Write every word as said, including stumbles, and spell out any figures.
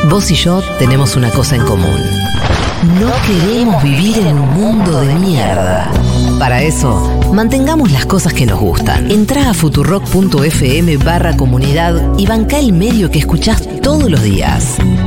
Vos y yo tenemos una cosa en común. No queremos vivir en un mundo de mierda. Para eso, mantengamos las cosas que nos gustan. Entrá a futurock punto fm barra comunidad y bancá el medio que escuchás todos los días.